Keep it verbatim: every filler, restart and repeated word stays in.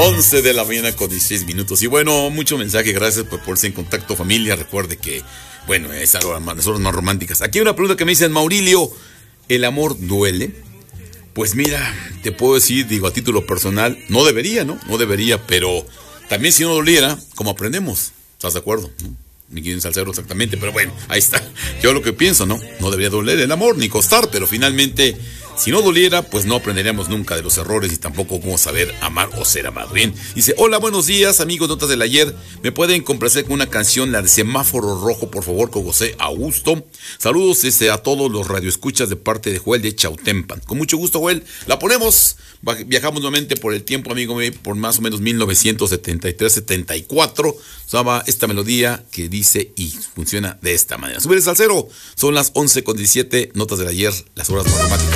once de la mañana con dieciséis minutos. Y bueno, mucho mensaje, gracias por ponerse en contacto, familia. Recuerde que, bueno, es algo de las horas más románticas. Aquí hay una pregunta que me dicen, Maurilio, ¿el amor duele? Pues mira, te puedo decir, digo, a título personal, no debería, ¿no? No debería, pero también si no doliera, ¿cómo aprendemos? ¿Estás de acuerdo? ¿No? Ni quieren salsero exactamente, pero bueno, ahí está. Yo lo que pienso, ¿no? No debería doler el amor, ni costar, pero finalmente, si no doliera, pues no aprenderíamos nunca de los errores y tampoco cómo saber amar o ser amado. Bien, dice, hola, buenos días, amigos, notas del ayer. ¿Me pueden complacer con una canción, la de Semáforo Rojo, por favor, con José Augusto? Saludos desde a todos los radioescuchas de parte de Joel de Chautempan. Con mucho gusto, Joel. La ponemos. Viajamos nuevamente por el tiempo, amigo mío, por más o menos mil novecientos setenta y tres setenta y cuatro. Usaba esta melodía que dice y funciona de esta manera. Sube el salsero. Son las once con diecisiete, notas del ayer, las horas más románticas.